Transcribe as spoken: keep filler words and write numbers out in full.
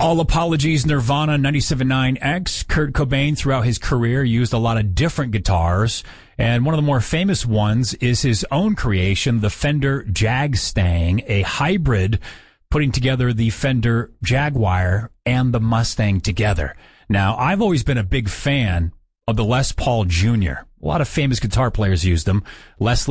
All apologies, Nirvana ninety-seven point nine X. Kurt Cobain, throughout his career, used a lot of different guitars, and one of the more famous ones is his own creation, the Fender Jag-Stang, a hybrid putting together the Fender Jaguar and the Mustang together. Now, I've always been a big fan of the Les Paul Junior A lot of famous guitar players used them. Les